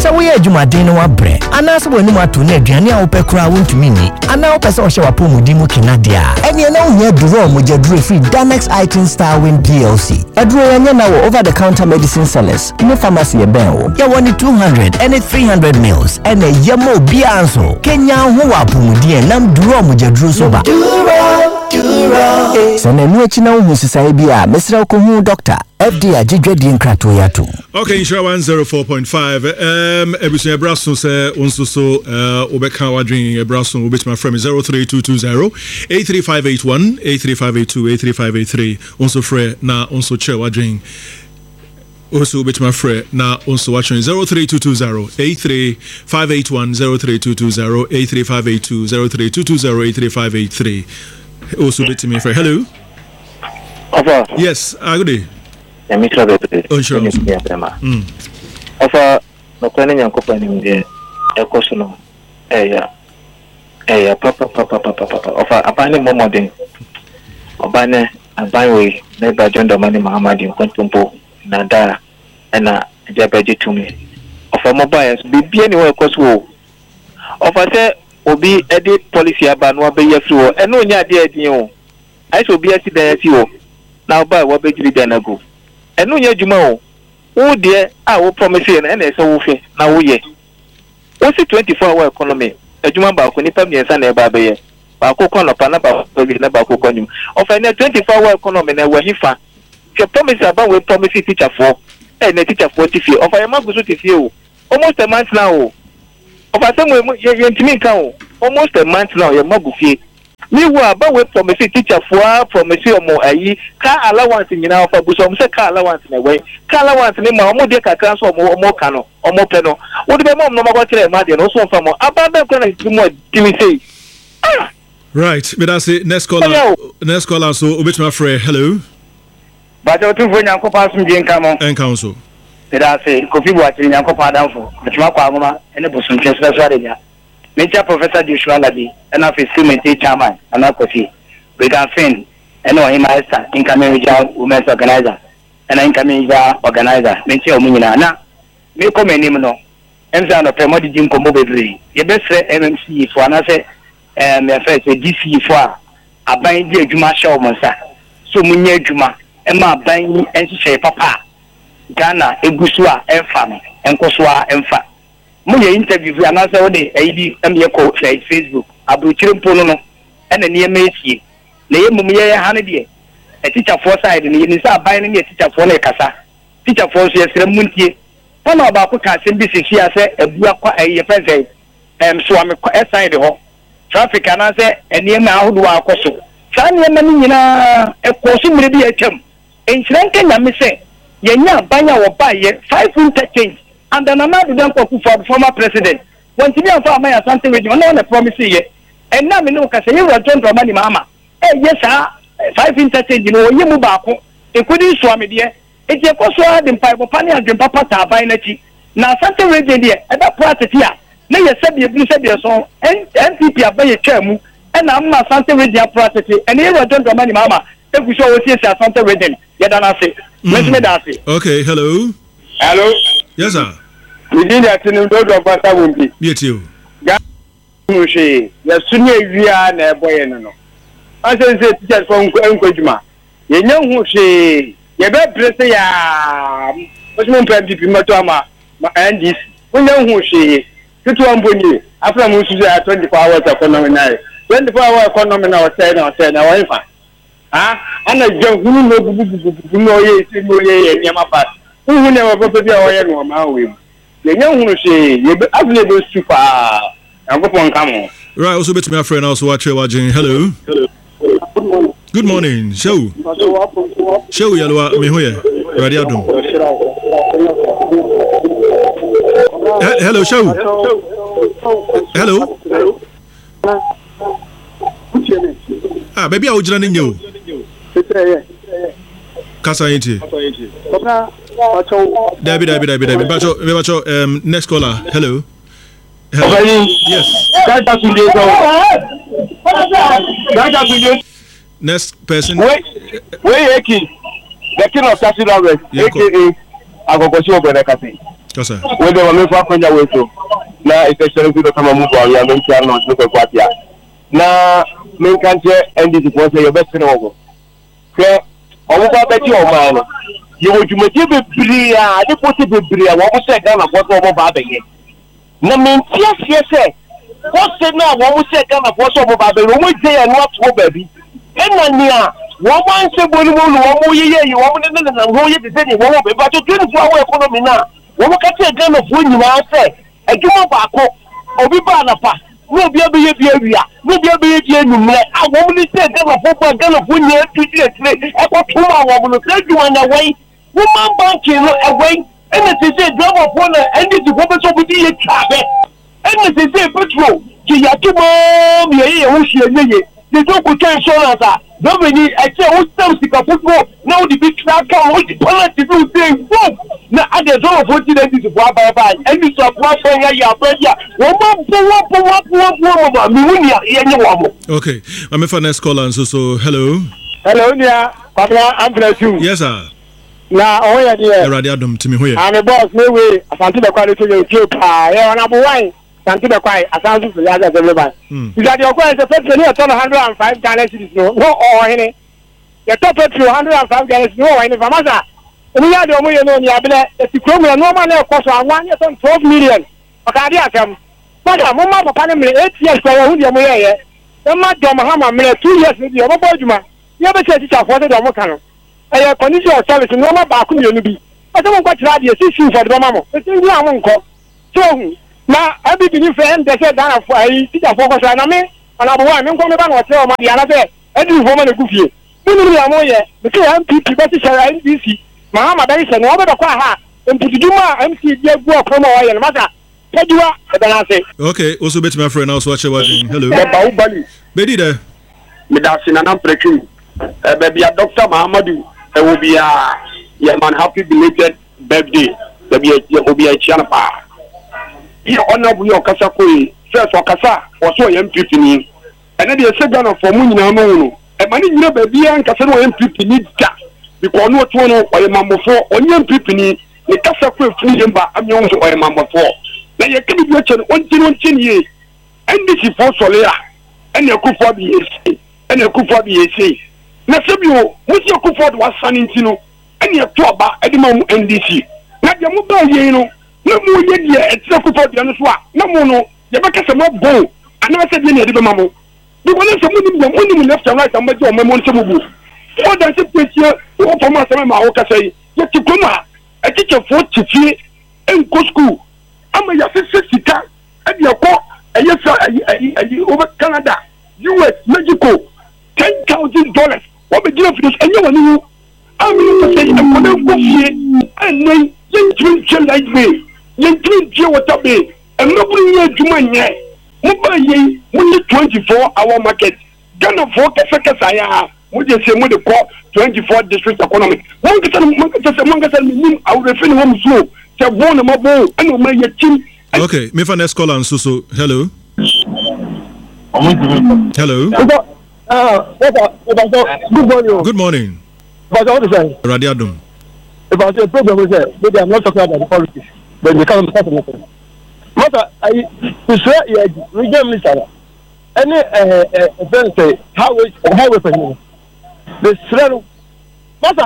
So we are Jumaden no abre. Anaso we no ato na aduane a wopɛ kura wontumi ni. Ana wopɛ sɛ ɔhye wapɔmudi mu kenadia. Ɛne na wo hia duro mo jaduro free Danex Itin Star Win PLC. Aduro yanya na wo over the counter medicine sellers. No pharmacy eben wo. Ya woni 200 and 300 mils. And a yamo bianso. Kenya ho wapɔmudi nam duro mo jaduro so ba. So na nu echi na wo sisai bia mesra ko hu doctor FD agedwedi nkrato yato. Okay, insure 104.5 ebusu ebraso se onso so obeka wadwin ebraso obetima from 03220 83581 83582 83583 onso frɛ na onso che wadwin also obetima frɛ na onso watching 03220 83581 03220 83582 03220 83583 also obetima frɛ. Hello. Offer. Yes, good day. Oh, sure. Offer no planning and company there. A question. Papa. Offer a binding moment. Obane a byway, never joined the money Muhammad in Quantumpo, Nada, and a Jabaji to me. Offer mobiles, be anywhere cause woe. Offer say, Obi edit policy about no be your floor, and no near dear. I shall be a CDSO. Now by what be then ago. And no ya juma oh dear I will promise you and so now ye what's it 24-hour economy a juma ba ko nipa mi san e ba be ye ba ko kon pa na ba na ba ko konum of any 24-hour economy na we hifa ke promise about we promise teacher for and teacher for tifie of I ma go so tifie o almost a month now of I say we ye ntimi kan almost a month now ye ma go fie me wa ba we promise teacher for promise omo ayi ka allowance nyina of abuso say ka allowance na we ka allowance ni ma omo de kakra so omo ka no omo pe no wo de be mom no ma go kire ma de no so fa mo ababa ko na timo timi say right but I say next caller so obetima frɛ. Hello. But o tu fo nyanko pa sum je nka mo en council but I say kofi bo atiri nyanko pa danfo betima kwa agoma ene bo sum twese so ade ya Major Professor Joshua Labi, and of his committee chairman, and I could see. We can fin, and him master, incoming regional women's organizer, and incoming organizer, Mention Munina. Now, me come in him no. Emsan of Premodi Jim Comobri, your best friend MMC for another, my first DC for a buying the Juma show, Monsa. So Munya Juma, Emma buying and say Papa, Ghana, Egusua, and Fam, and Koswa, and Fam. Muye interview and answer the AD MYako Facebook. Abuchirum Polono and a near Macy. Lay Mumia Hanadi. A teacher for side and you start buying a teacher for a casa. Teacher for Munti. One of our cooks in this year said a Buaka a friend so I'm a side of traffic and answer and near now do our question. Sunny Manina a question will be a term. In Sri Lanka, I say, Yenya Banya or buy 5 winter change. And then another them for the former president. When to be on for my something with you, no one promise ye. And now me know because you were trying to money, mama. Yes, sir. 5 interchange, you know, you move back. It couldn't swam it here. It's a cost in Pipe Pani and Papa Tabainati. Now something with the at that practice here. Now you said you said your song and NPP are by a chairman. And I'm not something with their practice. And you were trying to money, mama. If we show us something with them, yet I say, let me that's it. Okay, hello. Hello. Yes, sir. We did that in the road of Bata Wimby. Yes, you. Mushe, the senior via and a boy. No, I said, just from Kojima. You know who she, you better press the what's more people, Matama, and this. We know who she, 21 Bunny, after Musa 24 hours economy night. 24-hour economy now, 10 or 10 hours. Ah, and a young woman no ye, Yamapa, who never probably or my way. The young who say, you be available super. I'm going to come. Right, also bet my friend also watching. Hello. Good morning. Show yellow me here. Radio Dum. Hello, show. Hello. Ah, baby, I was running you. Kasaiti. David. Bacho, next caller. Hello. Yes. Next person. Wait, the king of Casino, aka Agogoshi Obenekasi. Yes, sir. When they were making for Kenya way so. Now it's actually good to come and move on. You are making sure not to look at what you are. Now, main country and this was your best friend over. Okay, I will bet you on mine. You would make it be I put it be what was said down what over Baby. No mean yes. What said now what was said down what over Baby? We say and what for baby. And then one man said, "One more year, you want to know you to say you won't be, but you didn't go away from me now. When we catch a gun of when you are say, a jump back or be banapa, no be a behavior, no be a behavior. I won't say a gun of when you are to get I got 2 hours, will take you on the way. Woman banking away, and it is a drop of one, and it is what is over the traffic. And it is a petrol. Kiyakumo, ye, they don't put insurance. Nobody, I say, who's some sick of football? Now the big track come with the penalty to say, boom! Now, I don't know what you did to buy, and it's a problem. Okay, I'm a next caller, and so hello. Hello, yeah, I'm bless you. Yes, sir. Now, oh, yeah, Radiadum to me. I'm a boss, maybe I can't the quality of your pie, and I'm away. Santi the quiet, I sound to the other everybody. You got your question, the first one here, 105 Ghana cities, no, or any. The top 205 Ghana, no, any from us. We are the only one, if you come, no man, of course, 12 million. Okay, but a moment of Panama, 8 years for who you are. The Madam Hammer, 2 years with your Bojuma. You ever said it's a photo of Mokano. A condition of service, no more back on you be. I don't want to try the issue for the Mamma. It's in your own call. So, now, every new friend, they said that for a teacher focus on me, and I will come back and tell my other every woman a goofy. Only a more yet, because I'm people better share NBC. Mahama Benson, over the Quaha, and Puduma, MC, dear boy, come away and matter. Pedua, then I say. Okay, also bet my friend, I was watching. Hello. Betty there. Medicine and I'm preaching. Baby, Dr. Mahamadou, there will be a man happy belated birthday. There will be a Chanapa. You honorable your Kasakoi, first or Kasa, or so MP, and then the second for Munino, and money never be and Casano MP needs that because no one or a mamma for on MP, the Kasakoi freedom by a young or a mamma for. Now you can be watching 1 years, and this is for Solia, and your coup for the and your coup for the SA. Now, Sabio, what's your coup for was San Intino, and your top at the moment NDC. Not your mobile, you know. No more yet, it's not for the other swap. No more, you make us a mob bone. And I said, you need the mamma. The one is only left and right and make your memory to move. What does it put you? What for my son, say, yet to come out. A teacher for Chichi and go school. I'm a Yassita, and your court, and yes, sir, over Canada, US, Mexico, $10,000. What we give this, and you know, I'm going to say, I'm going to go here, and then you drink like me. You drink your water bay, and nobody here to money. Mobile, only 24-hour market. Ghana for Kasaya, what you say, what they call 24 district economy. One get a I will refrain home slow. Say, one of my bow, and my team. Okay, me for next call and so hello. Hello. Good morning. Good morning. But all the time, Radiadum. If I say problem with that, maybe I'm not talking about the politics, but they can't start anything. But I swear, regional minister, any friend say highway for you. The threat, but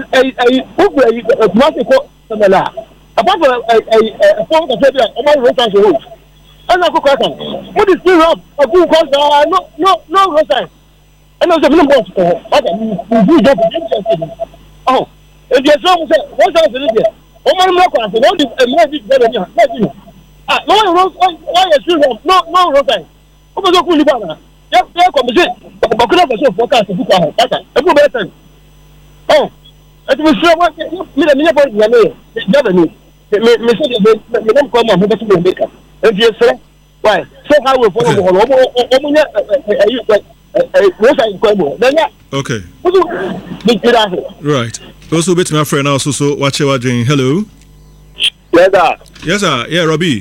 a massive seminar. Apart from a phone that said, I'm not returning to road. And I go question, what is still up? A good cause, no return. And I was a minimum boss for oh, if you're so say, what's up with it? Oh, my mother, no, no, why is still up? No, return. What was a cool banner? Yes, but could have a forecast of a good better. Oh, it was so much. Me don't come on to make up. If you say, why? So how will follow okay. Right. Also, bit my friend also so watch your drink. Hello. Yes, sir. Yes, sir. Yeah, Robbie.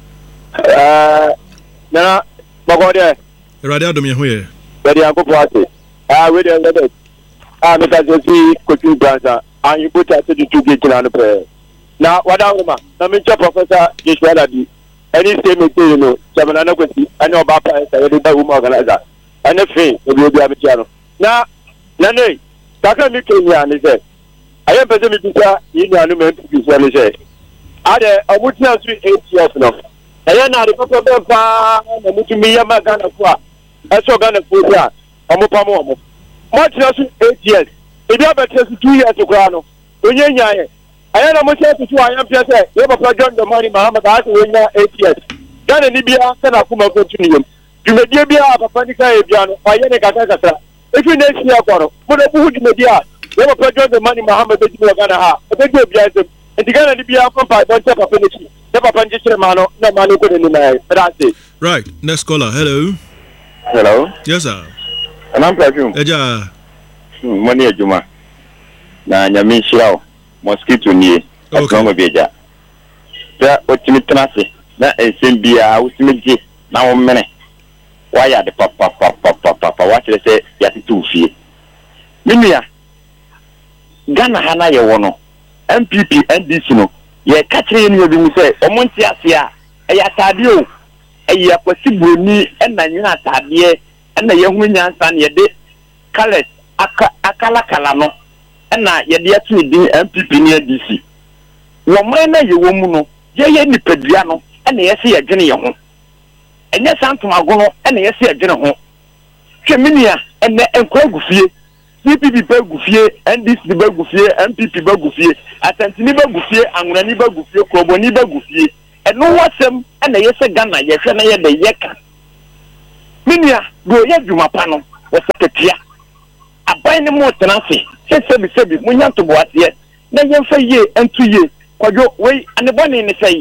Nah, Bagode. Radio me here. Ready, I'm going to wait a little. Mr. Josie, cooking brother, and you put out to 2 gates on the prayer. na wadawoma na mencha Professor Joshua Ladi any statement you know Jamana na kwesi ani oba pa esa we dey woman organizer ani fe obi abitia no na ne kaka mi Kenya ni say aye pese mi bisa yi ni anu me bisa ni say ade omutia su 8 years no aye na de papa be pa na mutumi ya magana fo a eso Ghana fo ya omupa mo mo tia su 8 years ebi abetia su 2 years kura no onye nyaye aye na mo say to ayan pese ye papa John Domani Muhammad ase we nya 8 years Ghana ni bia kana kuma continue dumedie bia papa ni kai bia no aye ne kaka kaka efi na esi akwaro mo na buhu dumedie a ye papa John Domani Muhammad be di Ghana ha e be bia se Ghana ni bia papa don che papa ni chi ye papa nje chire ma no na ma no ko ni na that's it. Right, next caller. Hello. Yes sir. Anam perfume. Eja. Money ejuma. Na nyame shirawo. Mosquito nie. Okay. Ngo beja. Da otimi tenase na ensem bia usimije na wo mene. Waya de papa wa kire se ya titu fie. Minua. Ghana hana ye wono. MPP NDC no. Ye kachire ni obi mu se omonti ase a ya tade o. Eya kwasi broni na nyina atade na ye hu nyansa na ye de colors akala no na ye de atu din MPP ni NDC. Wo man na ye wo mu no ye nipadua no na ye se ye dwene ye ho enye santum agono na ye se ye dwene ho tweminia na enkwa gufie CPP ba gufie NDC ba gufie MPP ba gufie atantini ba gufie anwurani ba gufie kroboni ba gufie eno wasem na ye se Ghana ye hwe na ye de yeka minia do ye dwuma pa no woseketia aban ne mo tenase sebi munya to boatie na ye mfa ye antu ye kwadwo we anebone ne sei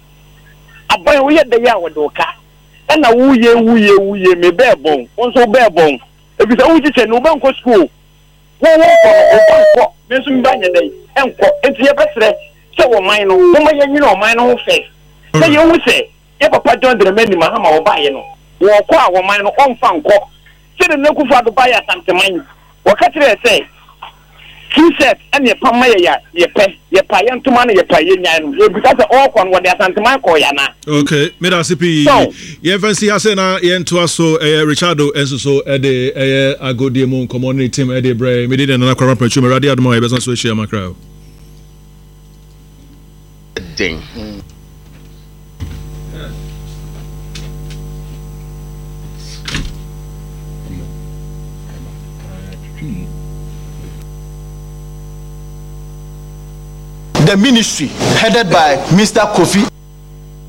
aban we ye de ya wodoka na wuye me bebon onso bebon ebisa wuji che no banko school wo banko me so mbanya dai enko enti ye besre se wo man no wo ma ye nyina o man no ho fe se ye hu se ye papa John Dramani Mahama wo ba ye no wo ko a wo man no onfa nko se de nakufa do ba ya santeman wo ka kire se T-shirt and ye pama ye pa yantuma na ye pa ye nyan no because all kon wo de asantema ko ya na. Okay, me da CP ye fancy ase na ye nto aso Richardo enso so de agodi mu community team de bre me de na kwara prachu me radio admo ye besan so share makra. Ding. The ministry headed by Mr. Kofi